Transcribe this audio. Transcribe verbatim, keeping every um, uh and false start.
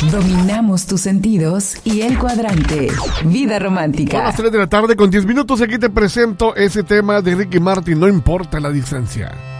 Dominamos tus sentidos y el cuadrante. Vida romántica. A las tres de la tarde con diez minutos aquí te presento ese tema de Ricky Martin, No importa la distancia.